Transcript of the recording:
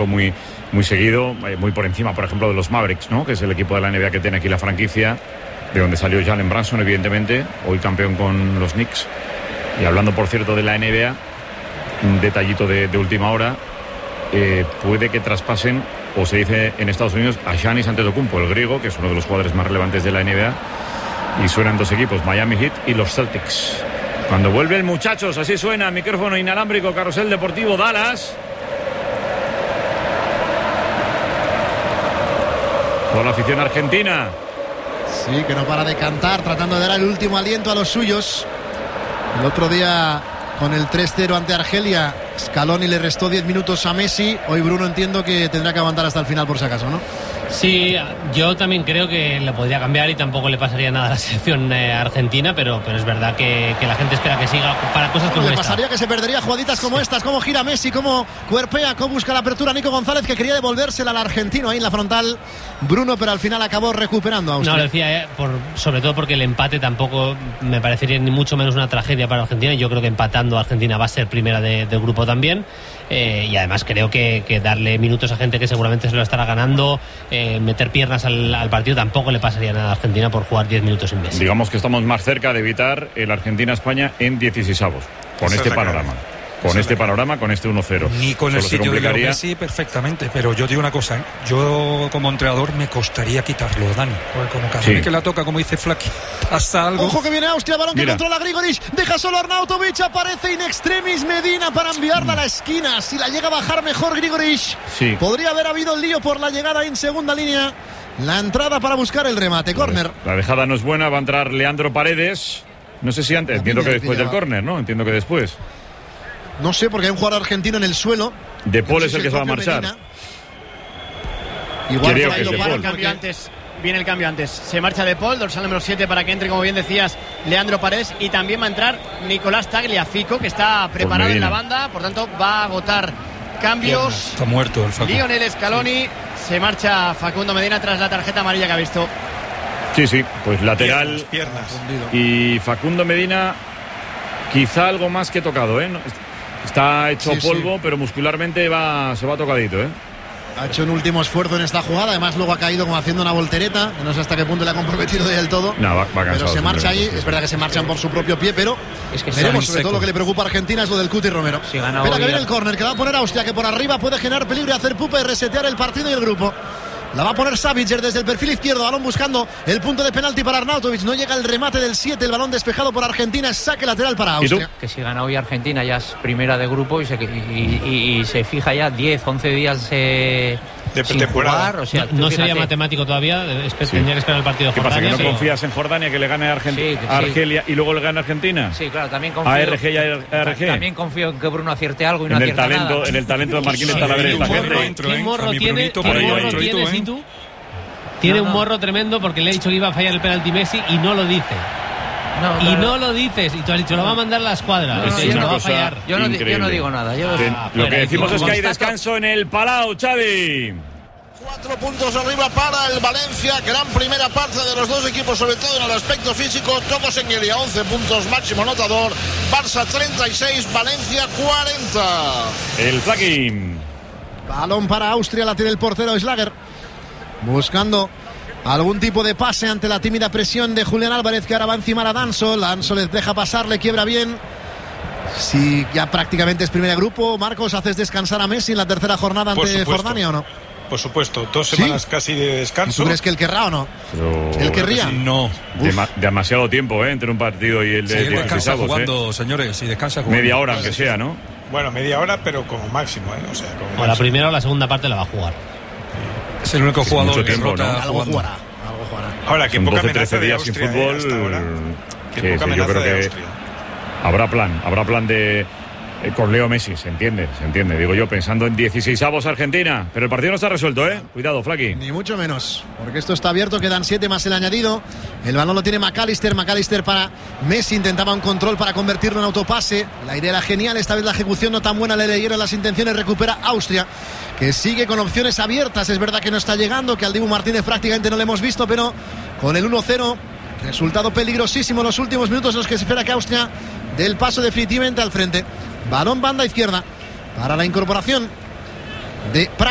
equipo muy, muy seguido, muy por encima, por ejemplo, de los Mavericks, ¿no? Que es el equipo de la NBA que tiene aquí la franquicia, de donde salió Jalen Brunson, evidentemente, hoy campeón con los Knicks. Y hablando, por cierto, de la NBA, un detallito de última hora, puede que traspasen, o se dice en Estados Unidos, a Giannis Antetokounmpo, el griego, que es uno de los jugadores más relevantes de la NBA, y suenan dos equipos, Miami Heat y los Celtics. Cuando vuelven, muchachos, así suena, micrófono inalámbrico, carrusel deportivo, Dallas. Por la afición argentina. Sí, que no para de cantar, tratando de dar el último aliento a los suyos. El otro día, con el 3-0 ante Argelia, Scaloni le restó 10 minutos a Messi. Hoy Bruno entiendo que tendrá que aguantar hasta el final por si acaso, ¿no? Sí, yo también creo que le podría cambiar y tampoco le pasaría nada a la selección argentina, pero es verdad que la gente espera que siga para cosas como esta. Le pasaría que se perdería jugaditas como estas, cómo gira Messi, cómo cuerpea, cómo busca la apertura Nico González, que quería devolvérsela al argentino ahí en la frontal Bruno, pero al final acabó recuperando a Austria. No, lo decía, sobre todo porque el empate tampoco me parecería ni mucho menos una tragedia para Argentina. Yo creo que empatando Argentina va a ser primera del grupo también. Y además creo que darle minutos a gente que seguramente se lo estará ganando, meter piernas al partido, tampoco le pasaría nada a Argentina por jugar 10 minutos sin Messi. Digamos que estamos más cerca de evitar el Argentina-España en 16avos, con este panorama. Con este panorama, con este 1-0. Ni con el sitio de Messi perfectamente, pero yo digo una cosa, yo como entrenador me costaría quitarlo, Dani, porque como cada vez que la toca, como dice Flaki, pasa algo. Ojo que viene Austria, balón que controla Grigoric, deja solo a Arnautovic, aparece in extremis Medina para enviarla a la esquina. Si la llega a bajar mejor Grigoric, podría haber habido el lío por la llegada en segunda línea. La entrada para buscar el remate, córner. La dejada no es buena, va a entrar Leandro Paredes. No sé si antes, entiendo que después del córner, ¿no? Entiendo que después. No sé, porque hay un jugador argentino en el suelo. De Paul es el que se va a marchar. Medina. Igual creo que es de Paul. Viene el cambio antes. Se marcha De Paul, dorsal número 7, para que entre, como bien decías, Leandro Paredes. Y también va a entrar Nicolás Tagliafico, que está preparado en la banda. Por tanto, va a agotar cambios. Está muerto el Facundo. Lionel Scaloni. Se marcha Facundo Medina tras la tarjeta amarilla que ha visto. Sí, pues lateral. Piernas. Y Facundo Medina, quizá algo más que tocado, ¿eh? Está hecho polvo, pero muscularmente se va tocadito, ¿eh? Ha hecho un último esfuerzo en esta jugada. Además luego ha caído como haciendo una voltereta, que no sé hasta qué punto le ha comprometido del todo. No, va cansado, pero se marcha ahí. Es verdad que se marchan por su propio pie, pero es que veremos. Sobre todo lo que le preocupa a Argentina es lo del Cuti Romero. Espera que viene el córner, que va a poner Austria, que por arriba puede generar peligro y hacer pupa y resetear el partido y el grupo. La va a poner Savitzer desde el perfil izquierdo. Balón buscando el punto de penalti para Arnautovic. No llega el remate del 7. El balón despejado por Argentina. Saque lateral para Austria. Que si gana hoy Argentina ya es primera de grupo y se fija ya 10, 11 días sin jugar. O sea, no sería matemático todavía. Tendría que esperar el partido de Jordania. ¿Qué pasa, que no confías en Jordania que le gane a Argelia y luego le gane a Argentina? Sí, claro, también confío. A RG y a RG. También confío en que Bruno acierte algo y no acierta nada. En el talento de Marquín Talavera esta gente. ¿Qué morro tiene? Tiene un morro tremendo porque le ha dicho que iba a fallar el penalti Messi y no lo dice. No lo dices. Y tú has dicho, lo va a mandar la escuadra. No va a fallar. Yo no digo nada. Lo que decimos es que hay descanso en el Palau, Xavi. 4 puntos arriba para el Valencia. Gran primera parte de los dos equipos, sobre todo en el aspecto físico. Todos en el 11 puntos, máximo anotador. Barça 36, Valencia 40. El Flaki. Balón para Austria, la tiene el portero Schlager. Buscando algún tipo de pase ante la tímida presión de Julián Álvarez, que ahora va encima a Danso. Danso les deja pasar, le quiebra bien. Si ya prácticamente es primer de grupo, Marcos, ¿haces descansar a Messi en la tercera jornada ante Jordania o no? Por supuesto, 2 semanas casi de descanso. ¿Tú crees que él querrá o no? ¿Él querría? No. Demasiado tiempo, entre un partido y el de 16avos. Descansa jugando, señores, y descansa jugando. Media hora, aunque sea, ¿no? Bueno, media hora, pero como máximo, O sea, como máximo. La primera o la segunda parte la va a jugar. Es el único jugador que rota. Algo jugará. Ahora, que poca amenaza de 13 días Austria, sin fútbol. Yo creo que habrá plan de con Leo Messi, se entiende. Digo yo, pensando en 16avos Argentina. Pero el partido no está resuelto, ¿eh? Cuidado, Flaki. Ni mucho menos, porque esto está abierto. Quedan 7 más el añadido. El balón lo tiene McAllister para Messi. Intentaba un control para convertirlo en autopase. La idea era genial, esta vez la ejecución no tan buena. Le leyeron las intenciones, recupera Austria, que sigue con opciones abiertas. Es verdad que no está llegando, que al Dibu Martínez prácticamente no lo hemos visto, pero con el 1-0, resultado peligrosísimo en los últimos minutos en los que se espera que Austria dé el paso definitivamente al frente. Balón banda izquierda para la incorporación de